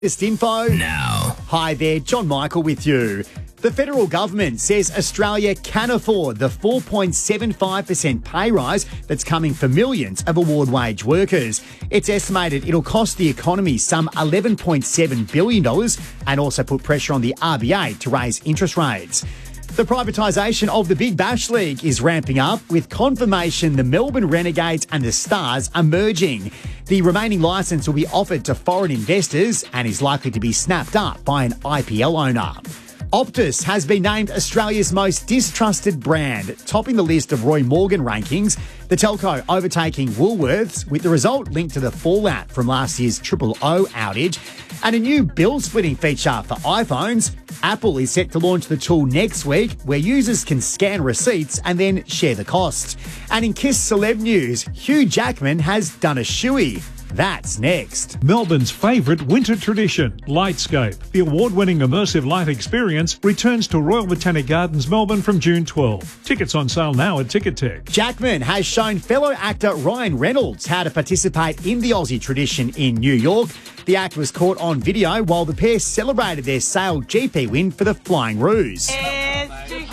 Latest info now. Hi there, John Michael with you. The federal government says Australia can afford the 4.75% pay rise that's coming for millions of award wage workers. It's estimated it'll cost the economy some $11.7 billion and also put pressure on the RBA to raise interest rates. The privatisation of the Big Bash League is ramping up, with confirmation the Melbourne Renegades and the Stars are merging. The remaining licence will be offered to foreign investors and is likely to be snapped up by an IPL owner. Optus has been named Australia's most distrusted brand, topping the list of Roy Morgan rankings, the telco overtaking Woolworths, with the result linked to the fallout from last year's Triple O outage, and a new bill-splitting feature for iPhones. Apple is set to launch the tool next week, where users can scan receipts and then share the costs. And in Kiss Celeb News, Hugh Jackman has done a shoey. That's next. Melbourne's favourite winter tradition, Lightscape. The award-winning immersive light experience returns to Royal Botanic Gardens, Melbourne from June 12. Tickets on sale now at Ticketek. Jackman has shown fellow actor Ryan Reynolds how to participate in the Aussie tradition in New York. The act was caught on video while the pair celebrated their Sail GP win for the Flying Roos. It's too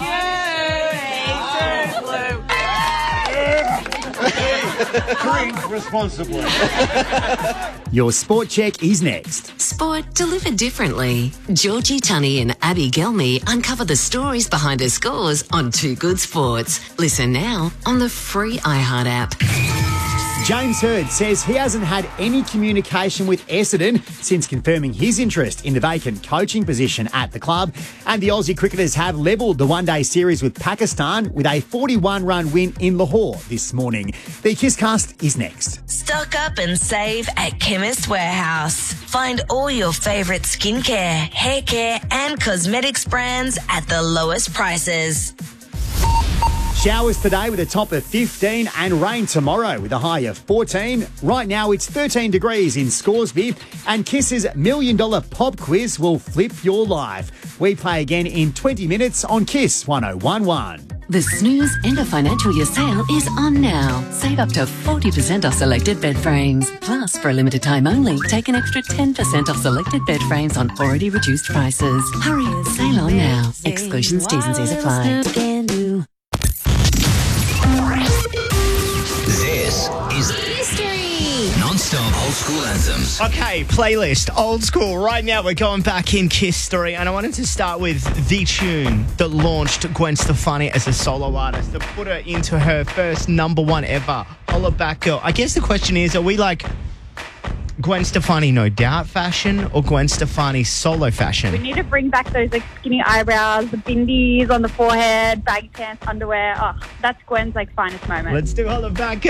Drink responsibly. Your Sport Check is next. Sport delivered differently. Georgie Tunney and Abby Gelmy uncover the stories behind her scores on Too Good Sports. Listen now on the free iHeart app. James Hird says he hasn't had any communication with Essendon since confirming his interest in the vacant coaching position at the club. And the Aussie cricketers have levelled the one-day series with Pakistan with a 41-run win in Lahore this morning. The Kisscast is next. Stock up and save at Chemist Warehouse. Find all your favourite skincare, hair care and cosmetics brands at the lowest prices. Showers today with a top of 15 and rain tomorrow with a high of 14. Right now it's 13 degrees in Scoresby, and Kiss's $1 million pop quiz will flip your life. We play again in 20 minutes on Kiss 1011. The Snooze End of Financial Year sale is on now. Save up to 40% off selected bed frames. Plus, for a limited time only, take an extra 10% off selected bed frames on already reduced prices. Hurry, sale on now. Exclusions, T's and C's apply. This is History. non-stop old school anthems. Okay, playlist, old school. Right now we're going back in Kiss history, and I wanted to start with the tune that launched Gwen Stefani as a solo artist, that put her into her first #1 ever, Holla Back Girl. I guess the question is, are we like Gwen Stefani No Doubt fashion or Gwen Stefani solo fashion? We need to bring back those like skinny eyebrows, the bindies on the forehead, baggy pants, underwear. Oh, that's Gwen's like finest moment. Let's do Holla Back Girl.